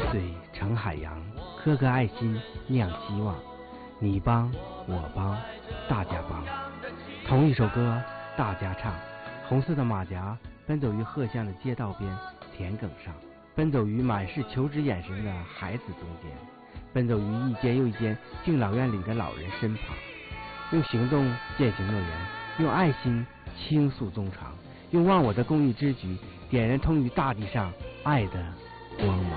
水成海洋，颗颗爱心酿希望。你帮我帮，大家帮。同一首歌，大家唱。红色的马甲奔走于鹤巷的街道边田埂上，奔走于满是求知眼神的孩子中间，奔走于一间又一间敬老院里的老人身旁，用行动践行诺言，用爱心倾诉衷肠，用忘我的公益之举点燃通于大地上爱的光芒。